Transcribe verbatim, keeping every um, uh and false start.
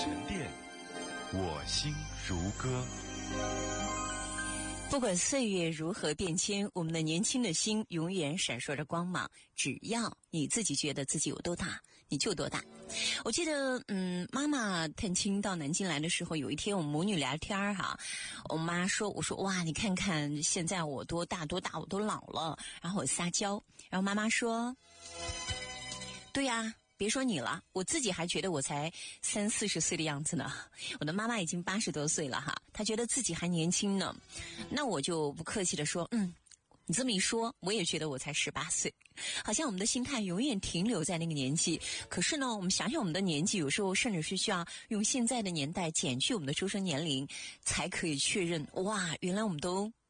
沉淀，我心如歌。 不管岁月如何变迁，我们的年轻的心永远闪烁着光芒。只要你自己觉得自己有多大，你就多大。我记得，嗯，妈妈探亲到南京来的时候，有一天我们母女聊天哈，我妈说，我说哇，你看看现在我多大多大，我都老了。然后我撒娇，然后妈妈说，对呀。别说你了，我自己还觉得我才三四十岁的样子呢。我的妈妈已经八十多岁了哈，她觉得自己还年轻呢。那我就不客气地说，嗯，你这么一说，我也觉得我才十八岁。好像我们的心态永远停留在那个年纪。可是呢，我们想想我们的年纪，有时候甚至是需要用现在的年代减去我们的出生年龄，才可以确认，哇，原来我们都